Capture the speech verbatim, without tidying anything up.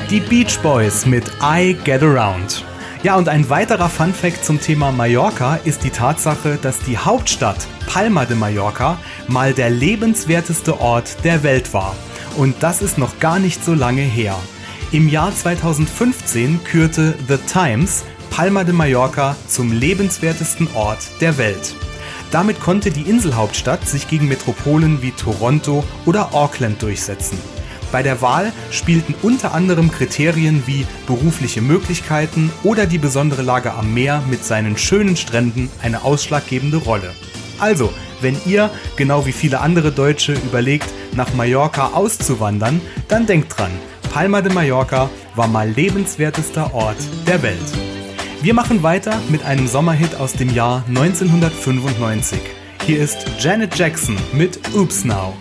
Die Beach Boys mit I Get Around. Ja, und ein weiterer Funfact zum Thema Mallorca ist die Tatsache, dass die Hauptstadt Palma de Mallorca mal der lebenswerteste Ort der Welt war. Und das ist noch gar nicht so lange her. Im Jahr zweitausendfünfzehn kürte The Times Palma de Mallorca zum lebenswertesten Ort der Welt. Damit konnte die Inselhauptstadt sich gegen Metropolen wie Toronto oder Auckland durchsetzen. Bei der Wahl spielten unter anderem Kriterien wie berufliche Möglichkeiten oder die besondere Lage am Meer mit seinen schönen Stränden eine ausschlaggebende Rolle. Also, wenn ihr, genau wie viele andere Deutsche, überlegt, nach Mallorca auszuwandern, dann denkt dran, Palma de Mallorca war mal lebenswertester Ort der Welt. Wir machen weiter mit einem Sommerhit aus dem Jahr neunzehnhundertfünfundneunzig. Hier ist Janet Jackson mit Oops Now.